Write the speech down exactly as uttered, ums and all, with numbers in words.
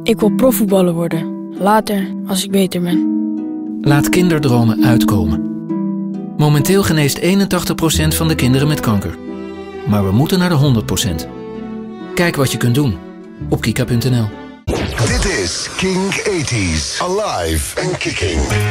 Ik wil profvoetballer worden. Later, als ik beter ben. Laat kinderdromen uitkomen. Momenteel geneest eenentachtig procent van de kinderen met kanker. Maar we moeten naar de honderd procent. Kijk wat je kunt doen op kika punt n l. Dit is King tachtig. Alive and kicking.